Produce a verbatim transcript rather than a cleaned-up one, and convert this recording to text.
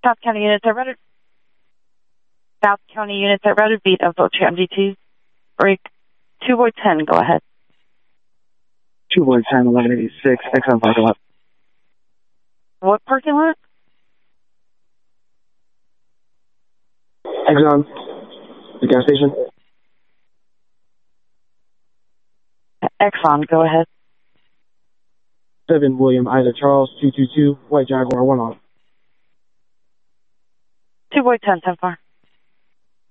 South County units are ready. South County units are ready. Beat of Vulture M D T. Break two Boy ten. Go ahead. two Boy ten, eleven eighty-six. Exxon parking lot. What parking lot? Exxon. The gas station. Exxon. Go ahead. seven William Ida Charles two two two. White Jaguar one off. two Boy ten. ten four.